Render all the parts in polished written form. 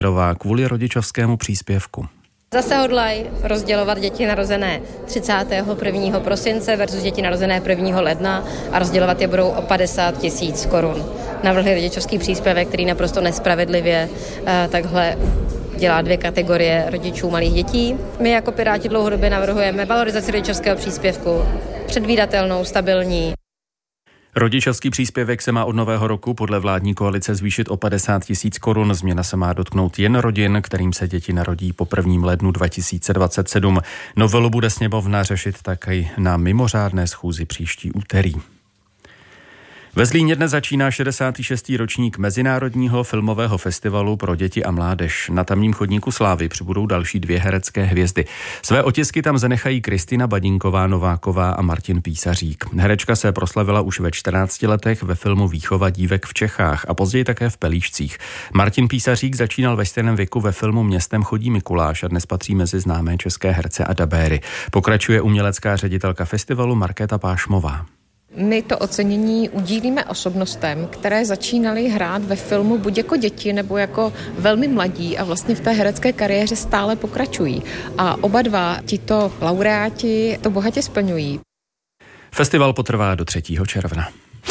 kvůli rodičovskému příspěvku. Zase hodlají rozdělovat děti narozené 31. prosince versus děti narozené 1. ledna a rozdělovat je budou o 50 000 korun. Navrhli rodičovský příspěvek, který naprosto nespravedlivě takhle dělá dvě kategorie rodičů malých dětí. My jako Piráti dlouhodobě navrhujeme valorizaci rodičovského příspěvku, předvídatelnou, stabilní. Rodičovský příspěvek se má od nového roku podle vládní koalice zvýšit o 50 000 korun. Změna se má dotknout jen rodin, kterým se děti narodí po 1. lednu 2027. Novelu bude sněmovna řešit také na mimořádné schůzi příští úterý. Ve Zlíně dnes začíná 66. ročník Mezinárodního filmového festivalu pro děti a mládež. Na tamním chodníku slávy přibudou další 2 herecké hvězdy. Své otisky tam zanechají Kristýna Badinková Nováková a Martin Písařík. Herečka se proslavila už ve 14 letech ve filmu Výchova dívek v Čechách a později také v Pelíšcích. Martin Písařík začínal ve stejném věku ve filmu Městem chodí Mikuláš a dnes patří mezi známé české herce a dabéry. Pokračuje umělecká ředitelka festivalu Markéta Pášmová. My to ocenění udílíme osobnostem, které začínaly hrát ve filmu buď jako děti nebo jako velmi mladí a vlastně v té herecké kariéře stále pokračují. A oba dva tito laureáti to bohatě splňují. Festival potrvá do 3. června.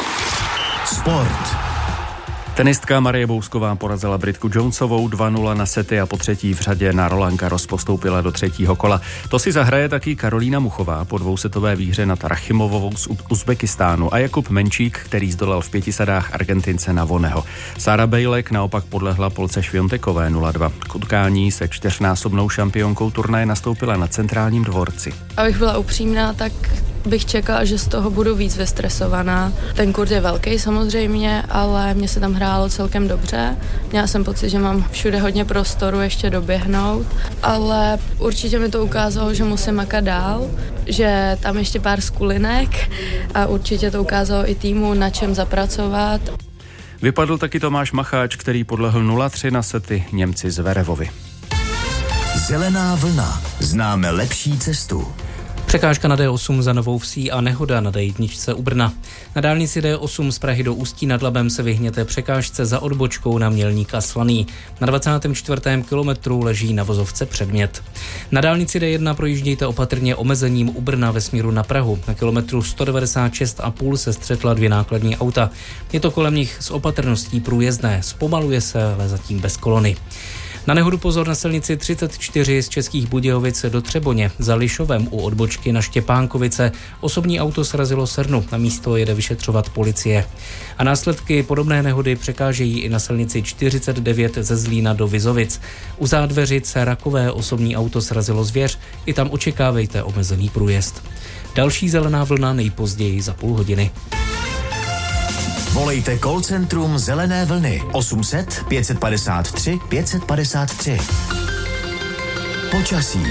Sport. Tenistka Marie Bousková porazila Britku Jonesovou 2-0 na sety a po třetí v řadě na Roland Garros postoupila do 3. kola. To si zahraje taky Karolína Muchová po dvousetové výhře nad Rachimovou z Uzbekistánu a Jakub Menčík, který zdolal v 5 sadách Argentince Navoneho. Sára Bejlek naopak podlehla Polce Šviontekové 0-2. K utkání se 4násobnou šampionkou turnaje nastoupila na Centrálním dvorci. Abych byla upřímná, tak bych čekala, že z toho budu víc vystresovaná. Ten kurt je velký samozřejmě, ale mně se tam hrálo celkem dobře. Měla jsem pocit, že mám všude hodně prostoru ještě doběhnout, ale určitě mi to ukázalo, že musím makat dál, že tam ještě pár skulinek a určitě to ukázalo i týmu, na čem zapracovat. Vypadl taky Tomáš Macháč, který podlehl 0-3 na sety Němci Zverevovi. Zelená vlna. Známe lepší cestu. Překážka na D8 za Novou Vsí a nehoda na D1 u Brna. Na dálnici D8 z Prahy do Ústí nad Labem se vyhněte překážce za odbočkou na Mělník a Slaný. Na 24. kilometru leží na vozovce předmět. Na dálnici D1 projíždějte opatrně omezením u Brna ve směru na Prahu. Na kilometru 196,5 se střetla 2 nákladní auta. Je to kolem nich s opatrností průjezdné. Zpomaluje se, ale zatím bez kolony. Na nehodu pozor na silnici 34 z Českých Budějovic do Třeboně. Za Lišovem u odbočky na Štěpánkovice osobní auto srazilo srnu. Na místo jede vyšetřovat policie. A následky podobné nehody překážejí i na silnici 49 ze Zlína do Vizovic. U Zádveřic Rakové osobní auto srazilo zvěř. I tam očekávejte omezený průjezd. Další zelená vlna nejpozději za půl hodiny. Volejte call centrum Zelené vlny 800 553 553. Počasí.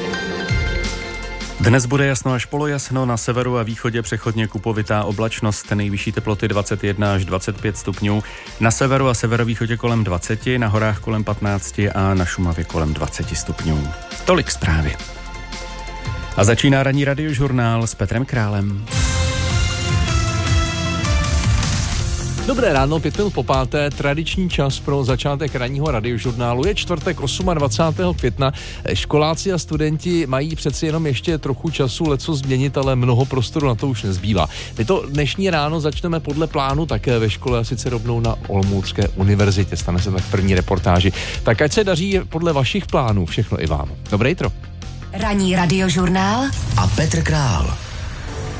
Dnes bude jasno až polojasno, na severu a východě přechodně kupovitá oblačnost, nejvyšší teploty 21 až 25 stupňů, na severu a severovýchodě kolem 20, na horách kolem 15 a na Šumavě kolem 20 stupňů. Tolik zprávy. A začíná ranní radiožurnál s Petrem Králem. Dobré ráno, 5 minut po 5. Tradiční čas pro začátek ranního radiožurnálu. Je čtvrtek 28. května. Školáci a studenti mají přeci jenom ještě trochu času leco změnit, ale mnoho prostoru na to už nezbývá. My to dnešní ráno začneme podle plánu také ve škole, a sice rovnou na Olomoucké univerzitě. Stane se tak v první reportáži. Tak ať se daří podle vašich plánů, všechno i vám. Dobré jitro. Ranní radiožurnál a Petr Král.